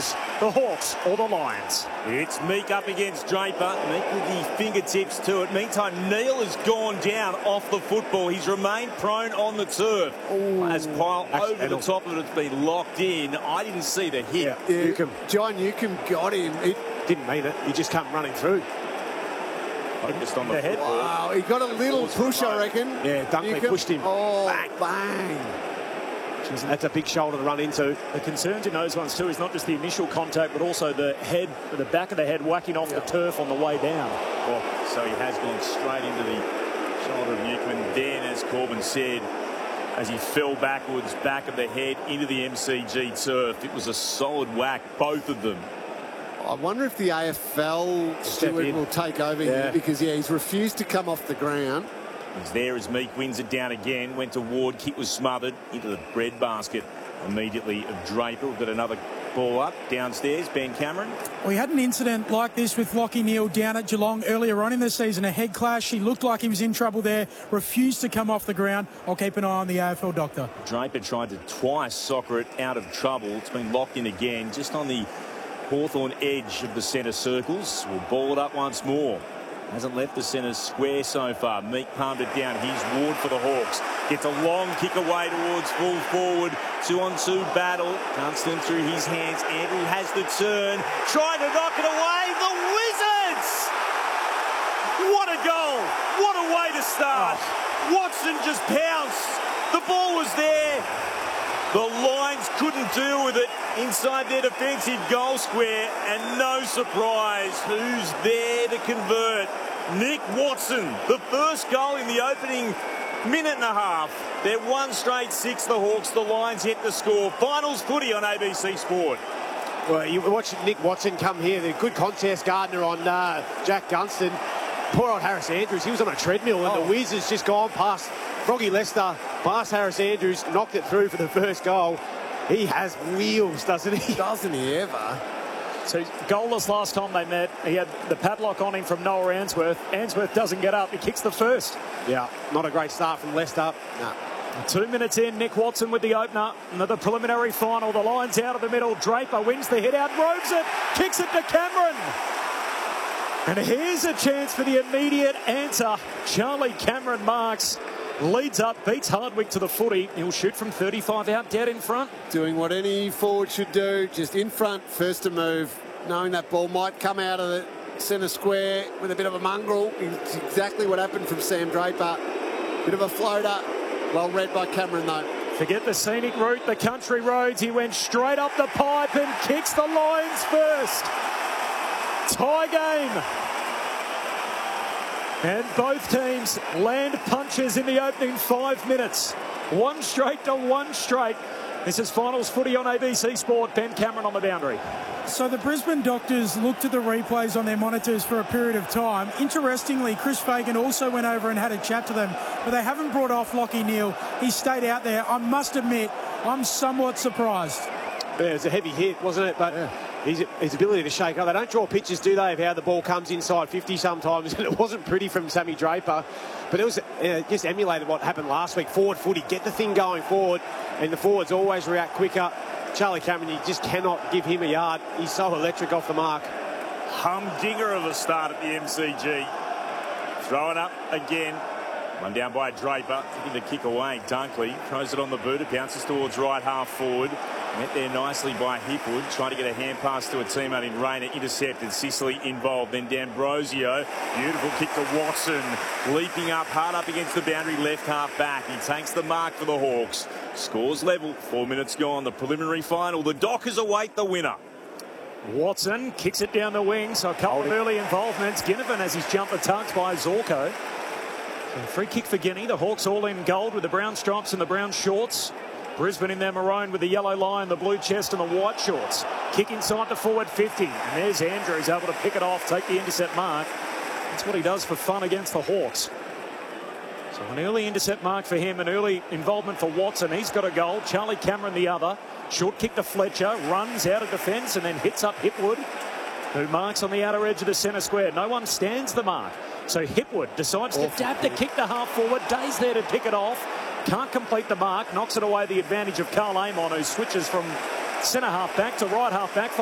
Dockers, the Hawks or the Lions. It's Meek up against Draper. Meek with the fingertips to it. Meantime, Neil has gone down off the football. He's remained prone on the turf. As Pyle over the top of it, it's been locked in. I didn't see the hit. Yeah. John Newcombe got him. He didn't mean it. He just come running through. Focused on the head. Wow, he got a little push, I reckon. Yeah, Dunkley pushed him. Oh, bang. That's a big shoulder to run into. The concerns in those ones too is not just the initial contact, but also the head, the back of the head whacking off the turf on the way down. Well, so he has gone straight into the shoulder of Newcombe. And then, as Corbin said, as he fell backwards, back of the head into the MCG turf, it was a solid whack, both of them. I wonder if the AFL steward will take over here because, he's refused to come off the ground. He's there as Meek wins it down again. Went to Ward. Kick was smothered into the bread basket immediately of Draper. We've got another ball up downstairs. Ben Cameron. We had an incident like this with Lachie Neale down at Geelong earlier on in the season. A head clash. He looked like he was in trouble there. Refused to come off the ground. I'll keep an eye on the AFL doctor. Draper tried to twice soccer it out of trouble. It's been locked in again just on the Hawthorn edge of the centre circles. We'll ball it up once more. Hasn't left the centre square so far. Meek palmed it down. Here's Ward for the Hawks. Gets a long kick away towards full forward. 2-on-2 battle. Can't slim through his hands. Andrew has the turn. Trying to knock it away. The Wizards! What a goal. What a way to start. Watson just pounced. The ball was there. The Lions couldn't deal with it inside their defensive goal square, and no surprise, who's there to convert? Nick Watson, the first goal in the opening minute and a half. They're one straight six, the Hawks. The Lions hit the score. Finals footy on ABC Sport. Well, you watch Nick Watson come here. The good contest, Gardner on Jack Gunston. Poor old Harris Andrews, he was on a treadmill and the Wizards just gone past Froggy Lester, past Harris Andrews, knocked it through for the first goal. He has wheels, doesn't he? Doesn't he ever? So goalless last time they met. He had the padlock on him from Noah Answorth. Answorth doesn't get up. He kicks the first. Yeah, not a great start from Lester. No. 2 minutes in, Nick Watson with the opener. Another preliminary final. The Lions out of the middle. Draper wins the hit out, roves it, kicks it to Cameron. And here's a chance for the immediate answer. Charlie Cameron Marks leads up, beats Hardwick to the footy. He'll shoot from 35 out, dead in front. Doing what any forward should do, just in front, first to move, knowing that ball might come out of the centre square with a bit of a mongrel. It's exactly what happened from Sam Draper. Bit of a floater, well read by Cameron though. Forget the scenic route, the country roads. He went straight up the pipe and kicks the Lions first. Tie game. And both teams land punches in the opening 5 minutes. One straight to one straight. This is finals footy on ABC Sport. Ben Cameron on the boundary. So the Brisbane doctors looked at the replays on their monitors for a period of time. Interestingly, Chris Fagan also went over and had a chat to them, but they haven't brought off Lachie Neale. He stayed out there. I must admit, I'm somewhat surprised. Yeah, it was a heavy hit, wasn't it? But his ability to shake up. They don't draw pictures, do they, of how the ball comes inside 50 sometimes, and it wasn't pretty from Sammy Draper. But it was just emulated what happened last week. Forward footy, get the thing going forward, and the forwards always react quicker. Charlie Cameron, you just cannot give him a yard. He's so electric off the mark. Humdinger of a start at the MCG. Throwing up again. One down by Draper, taking the kick away. Dunkley throws it on the boot. It bounces towards right half forward. Met there nicely by Hipwood. Trying to get a hand pass to a teammate in Rayner. Intercepted. Sicily involved. Then D'Ambrosio. Beautiful kick to Watson. Leaping up, hard up against the boundary, left half back. He takes the mark for the Hawks. Scores level. 4 minutes gone. The preliminary final. The Dockers await the winner. Watson kicks it down the wing. So a couple of early involvements. Ginnivan has his jumper tucked by Zorko. So free kick for Guinea. The Hawks all in gold with the brown stripes and the brown shorts. Brisbane in their maroon with the yellow line, the blue chest and the white shorts. Kick inside to forward 50. And there's Andrews able to pick it off, take the intercept mark. That's what he does for fun against the Hawks. So an early intercept mark for him, an early involvement for Watson. He's got a goal. Charlie Cameron the other. Short kick to Fletcher, runs out of defence and then hits up Hipwood, who marks on the outer edge of the centre square. No one stands the mark. So Hipwood decides to dab the kick to half forward. Day's there to pick it off. Can't complete the mark. Knocks it away, the advantage of Carl Amon, who switches from centre half back to right half back.